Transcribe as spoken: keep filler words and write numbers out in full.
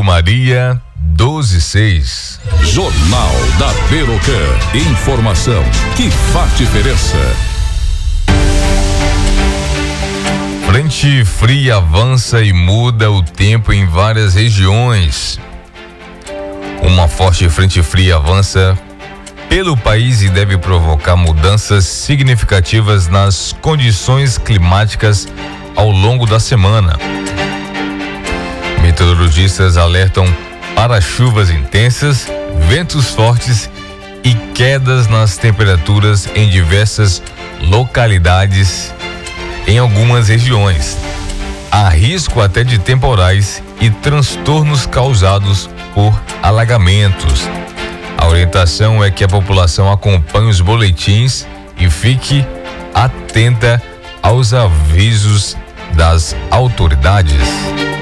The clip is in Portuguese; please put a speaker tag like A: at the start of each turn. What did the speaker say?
A: Maria, doze e seis.
B: Jornal da Perocan. Informação que faz diferença.
A: Frente fria avança e muda o tempo em várias regiões. Uma forte frente fria avança pelo país e deve provocar mudanças significativas nas condições climáticas ao longo da semana. Meteorologistas alertam para chuvas intensas, ventos fortes e quedas nas temperaturas em diversas localidades em algumas regiões. Há risco até de temporais e transtornos causados por alagamentos. A orientação é que a população acompanhe os boletins e fique atenta aos avisos das autoridades.